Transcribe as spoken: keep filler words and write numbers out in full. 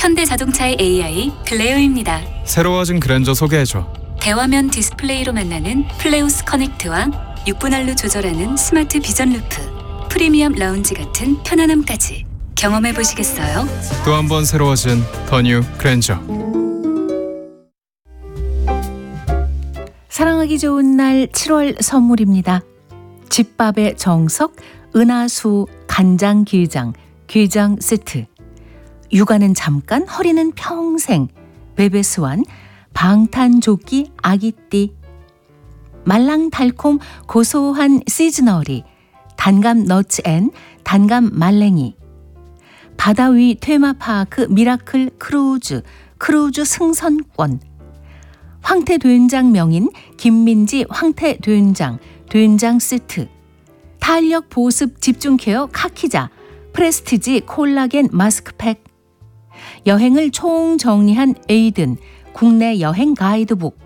현대자동차의 에이아이 글레어입니다. 새로워진 그랜저 소개해줘. 대화면 디스플레이로 만나는 플레우스 커넥트와 육 분할로 조절하는 스마트 비전 루프, 프리미엄 라운지 같은 편안함까지 경험해 보시겠어요? 또 한 번 새로워진 더 뉴 그랜저. 사랑하기 좋은 날 칠월 선물입니다. 집밥의 정석 은하수 간장게장 게장 세트, 육아는 잠깐 허리는 평생 베베스완 방탄조끼 아기띠, 말랑달콤 고소한 시즈너리 단감 너츠 앤 단감 말랭이, 바다위 테마파크 미라클 크루즈 크루즈 승선권, 황태된장 명인 김민지 황태된장 된장 세트, 탄력 보습 집중 케어 카키자 프레스티지 콜라겐 마스크팩, 여행을 총정리한 에이든 국내 여행 가이드북,